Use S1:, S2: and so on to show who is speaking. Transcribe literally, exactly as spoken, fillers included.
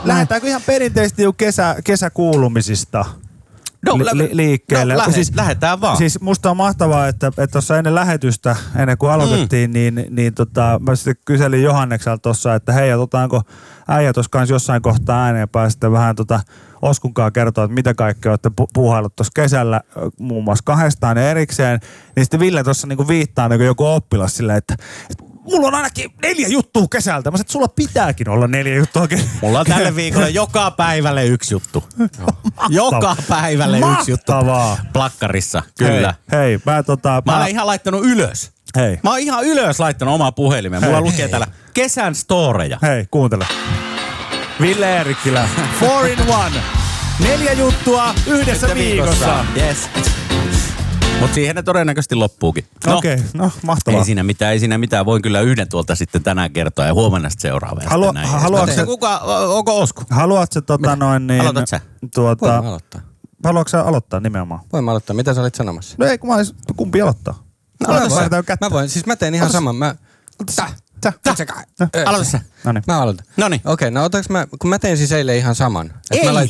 S1: lähdetäänkö ihan perinteisesti jo kesä, kesäkuulumisista
S2: No,
S1: li, li, liikkeelle?
S2: No, lähe,
S1: siis,
S2: lähdetään vaan.
S1: Siis musta on mahtavaa, että tuossa ennen lähetystä, ennen kuin aloitettiin, mm. niin, niin tota, mä sitten kyselin Johannekselta tuossa, että hei, otetaanko äijä tuossa kanssa jossain kohtaa ääneen päästä vähän tota Oskunkaan kertoa, että mitä kaikkea olette pu- puuhaillut tuossa kesällä, muun muassa kahdestaan ja erikseen. Niin sitten Ville tuossa niinku viittaa niinku joku oppilas silleen, että mulla on ainakin neljä juttua kesältä. Mä sanoin, että sulla pitääkin olla neljä juttua kesältä.
S2: Mulla on tälle viikolle joka päivälle yksi juttu. Joka päivälle yksi juttu. Plakkarissa, kyllä.
S1: Hei, hei mä tota...
S2: Mä olen ihan laittanut ylös.
S1: Hei.
S2: Mä oon ihan ylös laittanut omaa puhelimeen. Mulla hei. lukee täällä kesän storeja.
S1: Hei, kuuntele. Ville Eerikkilä, four in one. Neljä juttua yhdessä Yhtä viikossa.
S2: viikossa. Yes. Mutta siihen ne todennäköisesti loppuukin. No,
S1: Okei, okay, no mahtavaa.
S2: Ei siinä mitään, ei siinä mitään. Voin kyllä yhden tuolta sitten tänään kertoa ja huomenna sitten seuraava.
S1: Halu, haluatko
S2: se... Kuka, onko Osku?
S1: Haluatko tota Mitä? noin niin...
S2: Aloitat sä?
S1: Tuota,
S3: Voin mä aloittaa.
S1: Haluatko sä aloittaa nimenomaan?
S3: Voin mä aloittaa. Mitä sä olit sanomassa?
S1: No ei, kun mä olisin, kumpi aloittaa?
S3: No, mä, voin, mä voin, siis mä teen ihan saman. Mä...
S1: Sä, sä, sä.
S2: Aloita sä.
S3: Mä aloitan.
S2: Noniin.
S3: Okei, okay, no otaks mä, kun mä tein siis eilen ihan saman.
S2: Ei.
S3: Mä lait,